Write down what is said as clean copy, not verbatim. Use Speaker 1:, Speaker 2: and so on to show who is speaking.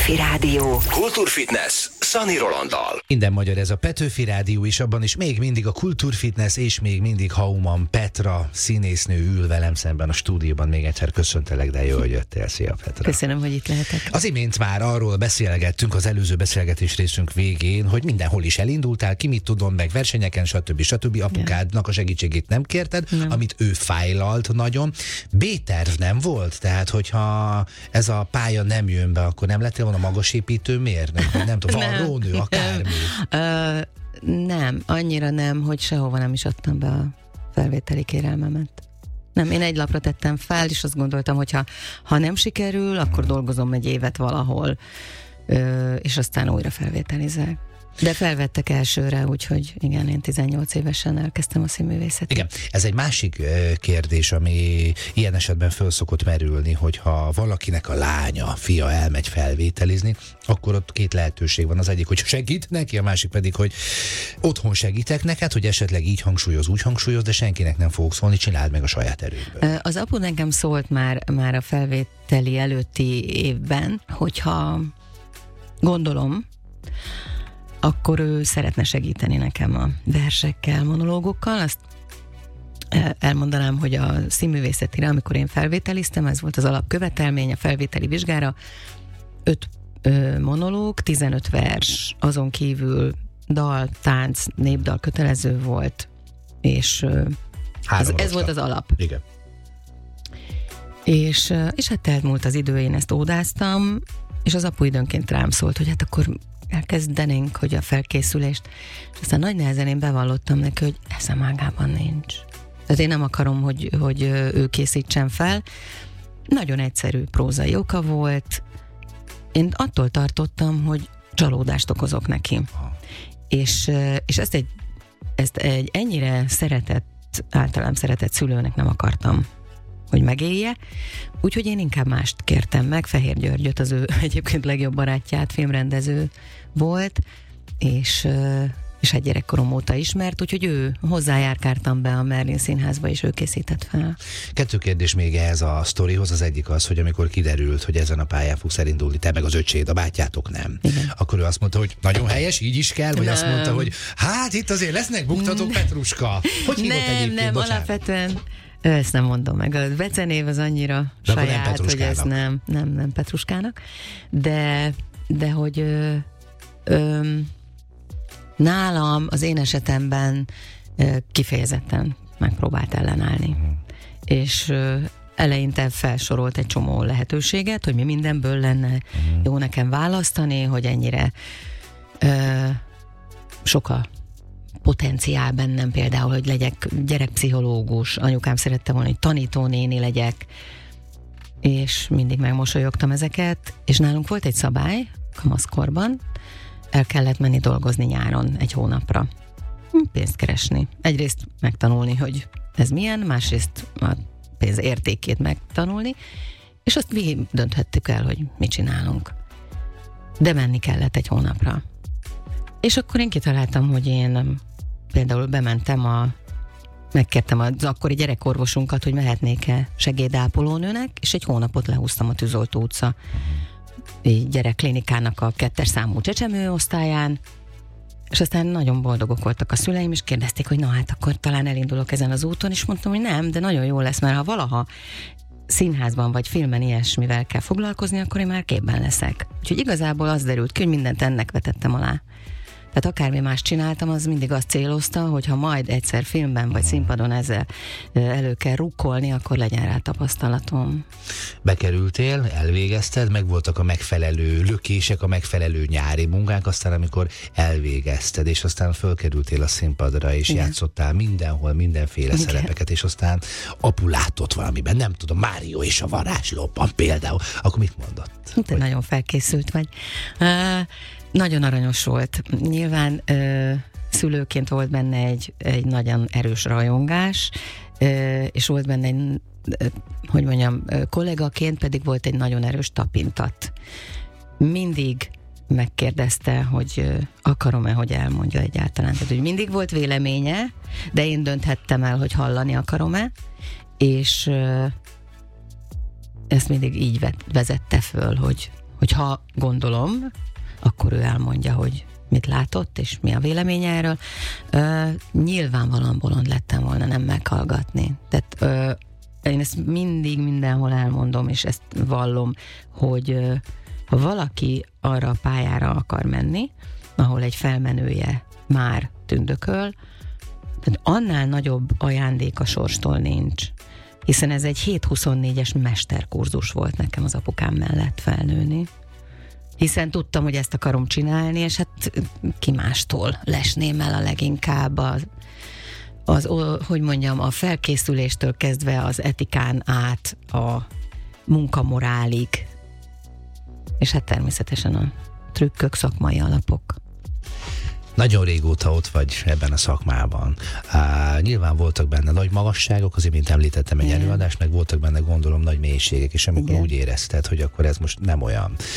Speaker 1: Petőfi Rádió.
Speaker 2: Kultúrfitness Szani Rolanddal.
Speaker 3: Minden magyar ez a Petőfi Rádió, és abban is még mindig a Kultúrfitness, és még mindig Hauman Petra színésznő ül velem szemben a stúdióban. Még egyszer köszöntelek, de jó, hogy jöttél. Szia, Petra.
Speaker 4: Köszönöm, hogy itt lehetek.
Speaker 3: Az imént már arról beszélgettünk az előző beszélgetés részünk végén, hogy mindenhol is elindultál, ki mit tudom, meg versenyeken, stb. Apukádnak a segítségét nem kérted, amit ő fájlalt nagyon. B-terv nem volt? Tehát, hogyha ez a pálya nem jön be, akkor nem lettél volna magasépítő mérnök, vagy nem tudom, varrónő, akármi?
Speaker 4: Nem, annyira nem, hogy sehova nem is adtam be a felvételi kérelmemet. Nem, én egy lapra tettem fel, és azt gondoltam, hogy ha nem sikerül, akkor dolgozom egy évet valahol, és aztán újra felvételizek. De felvettek elsőre, úgyhogy igen, én 18 évesen elkezdtem a színművészetet.
Speaker 3: Igen, ez egy másik kérdés, ami ilyen esetben föl szokott merülni, hogyha valakinek a lánya, fia elmegy felvételizni, akkor ott két lehetőség van. Az egyik, hogy segít neki, a másik pedig, hogy otthon segítek neked, hogy esetleg így hangsúlyoz, úgy hangsúlyoz, de senkinek nem fogok szólni, csináld meg a saját erőből.
Speaker 4: Az apu nekem szólt már a felvételi előtti évben, hogyha gondolom, akkor ő szeretne segíteni nekem a versekkel, monológokkal. Azt elmondanám, hogy a színművészetire, amikor én felvételiztem, ez volt az alapkövetelmény a felvételi vizsgára, 5 monológ, 15 vers, azon kívül dal, tánc, népdal kötelező volt, és ez volt az alap.
Speaker 3: Igen.
Speaker 4: És hát elmúlt az idő, én ezt ódáztam, és az apu időnként rám szólt, hogy hát akkor elkezdenénk, hogy a felkészülést, és aztán nagy nehezen én bevallottam neki, hogy eszem ágában nincs. Tehát én nem akarom, hogy ő készítsen fel. Nagyon egyszerű prózai oka volt. Én attól tartottam, hogy csalódást okozok neki. És ezt egy ennyire általán szeretett szülőnek nem akartam, hogy megélje. Úgyhogy én inkább mást kértem meg, Fehér Györgyöt, az ő egyébként legjobb barátját, filmrendező volt, és hát gyerekkorom óta ismert, úgyhogy ő hozzájárkáltam be a Merlin Színházba, és ő készített fel.
Speaker 3: 2 kérdés még ehhez a sztorihoz. Az egyik az, hogy amikor kiderült, hogy ezen a pályán fogsz elindulni, te meg az öcséd, a bátyátok nem. Igen. Akkor ő azt mondta, hogy nagyon helyes, így is kell, vagy nem. Azt mondta, hogy hát itt azért lesznek buktatók, Petruska. Hogy hívott egyébként?
Speaker 4: Nem, alapvetően ezt nem mondom meg. A becenév az annyira de saját, hogy ez nem Petruskának. De hogy nálam, az én esetemben kifejezetten megpróbált ellenállni. És eleinte felsorolt egy csomó lehetőséget, hogy mi mindenből lenne jó nekem választani, hogy ennyire sok a potenciál bennem, például, hogy legyek gyerekpszichológus, anyukám szerette volna, hogy tanítónéni legyek, és mindig megmosolyogtam ezeket, és nálunk volt egy szabály, kamaszkorban, el kellett menni dolgozni nyáron 1 hónapra. Pénzt keresni. Egyrészt megtanulni, hogy ez milyen, másrészt a pénz értékét megtanulni, és azt végig dönthettük el, hogy mit csinálunk. De menni kellett 1 hónapra. És akkor én kitaláltam, hogy én például bementem megkértem az akkori gyerekorvosunkat, hogy mehetnék-e segédápolónőnek, és 1 hónapot lehúztam a Tűzoltó utca gyerekklinikának a 2-es számú csecsemőosztályán, és aztán nagyon boldogok voltak a szüleim, és kérdezték, hogy na hát akkor talán elindulok ezen az úton, és mondtam, hogy nem, de nagyon jó lesz, mert ha valaha színházban vagy filmen ilyesmivel kell foglalkozni, akkor én már képben leszek. Úgyhogy igazából az derült ki, hogy mindent ennek vetettem alá. Tehát akármi más csináltam, az mindig azt célozta, hogy ha majd egyszer filmben vagy színpadon ezzel elő kell rukkolni, akkor legyen rá tapasztalatom.
Speaker 3: Bekerültél, elvégezted, megvoltak a megfelelő lökések, a megfelelő nyári munkák, aztán amikor elvégezted, és aztán fölkerültél a színpadra, és játszottál mindenhol, mindenféle szerepeket, és aztán apu látott valamiben, nem tudom, Mário és a varázslóban például, akkor mit mondott?
Speaker 4: Te nagyon felkészült vagy. Nagyon aranyos volt. Nyilván szülőként volt benne egy nagyon erős rajongás, és volt benne egy, kollégaként pedig volt egy nagyon erős tapintat. Mindig megkérdezte, hogy akarom-e, hogy elmondja egyáltalán. Tehát, hogy mindig volt véleménye, de én dönthettem el, hogy hallani akarom-e, és ezt mindig így vezette föl, hogy Hogyha gondolom, akkor ő elmondja, hogy mit látott, és mi a véleménye erről. Nyilvánvalóan bolond lettem volna nem meghallgatni. Tehát én ezt mindig mindenhol elmondom, és ezt vallom, hogy ha valaki arra a pályára akar menni, ahol egy felmenője már tündököl, tehát annál nagyobb ajándék a sorstól nincs. Hiszen ez egy 7-24-es mesterkurzus volt nekem az apukám mellett felnőni. Hiszen tudtam, hogy ezt akarom csinálni, és hát ki mástól lesném el a leginkább hogy mondjam, a felkészüléstől kezdve az etikán át a munkamorálig, és hát természetesen a trükkök, szakmai alapok.
Speaker 3: Nagyon régóta ott vagy ebben a szakmában. Nyilván voltak benne nagy magasságok, azért, mint említettem, egy előadás, meg voltak benne, gondolom, nagy mélységek, és amikor úgy érezted, hogy akkor ez most nem olyan.